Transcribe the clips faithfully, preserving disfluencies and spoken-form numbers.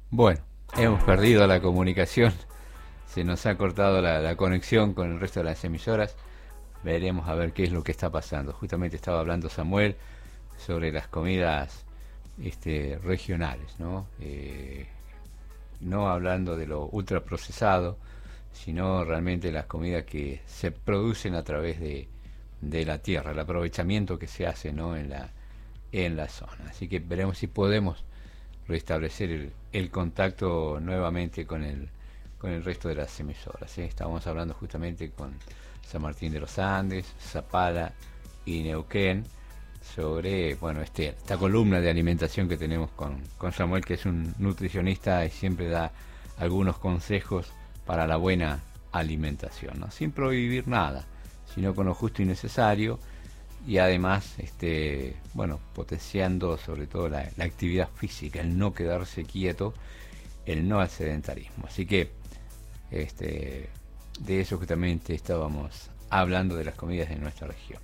Bueno, hemos perdido la comunicación, se nos ha cortado la, la conexión con el resto de las emisoras. Veremos a ver qué es lo que está pasando. Justamente estaba hablando Samuel sobre las comidas este, regionales, ¿no? Eh, no hablando de lo ultraprocesado, sino realmente las comidas que se producen a través de, de la tierra, el aprovechamiento que se hace, ¿no? en la en la zona. Así que veremos si podemos restablecer el, el contacto nuevamente con el con el resto de las emisoras, ¿eh? Estábamos hablando justamente con San Martín de los Andes, Zapala y Neuquén sobre, bueno, este, esta columna de alimentación que tenemos con, con Samuel, que es un nutricionista y siempre da algunos consejos para la buena alimentación, ¿no? Sin prohibir nada, sino con lo justo y necesario, y además, este, bueno, potenciando sobre todo la, la actividad física, el no quedarse quieto, el no al sedentarismo. Así que este, de eso justamente estábamos hablando, de las comidas de nuestra región.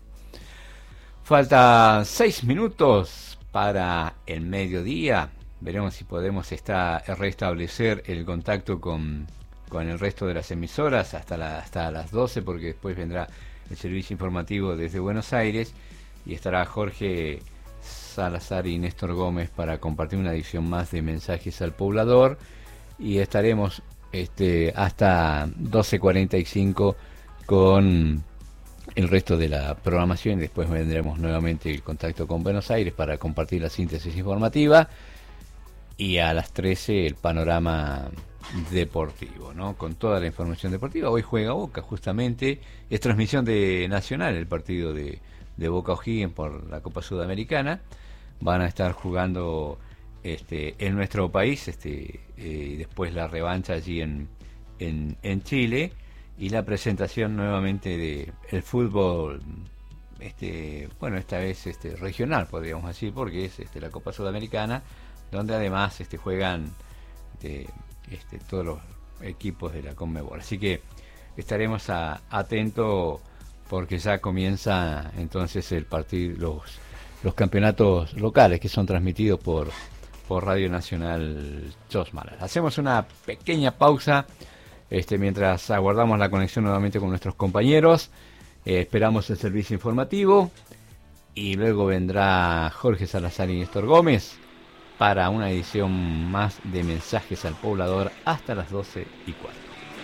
Faltan seis minutos para el mediodía. Veremos si podemos estar, restablecer el contacto con, con el resto de las emisoras hasta, la, hasta las doce, porque después vendrá el servicio informativo desde Buenos Aires y estará Jorge Salazar y Néstor Gómez para compartir una edición más de Mensajes al Poblador, y estaremos este, hasta doce cuarenta y cinco con el resto de la programación, y después vendremos nuevamente el contacto con Buenos Aires para compartir la síntesis informativa, y a las trece el panorama deportivo, ¿no? Con toda la información deportiva. Hoy juega Boca, justamente, es transmisión de Nacional el partido de, de Boca O'Higgins por la Copa Sudamericana. Van a estar jugando este, en nuestro país, este, eh, y después la revancha allí en, en, en Chile, y la presentación nuevamente de el fútbol, este, bueno, esta vez este, regional, podríamos decir, porque es este, la Copa Sudamericana, donde además este, juegan de, este, todos los equipos de la Conmebol. Así que estaremos atentos, porque ya comienza entonces el partido, los, los campeonatos locales que son transmitidos por, por Radio Nacional Chosmalal. Hacemos una pequeña pausa este, mientras aguardamos la conexión nuevamente con nuestros compañeros. Eh, esperamos el servicio informativo y luego vendrá Jorge Salazar y Néstor Gómez para una edición más de Mensajes al Poblador hasta las doce y cuarto.